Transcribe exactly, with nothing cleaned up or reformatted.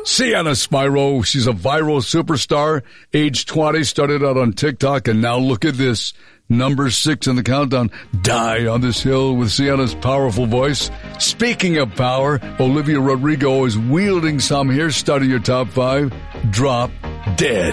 Sienna Spyro, she's a viral superstar, age twenty, started out on TikTok, and now look at this. Number six in the countdown. Die on this hill with Sienna's powerful voice. Speaking of power, Olivia Rodrigo is wielding some here. Starting your top five. Drop Dead.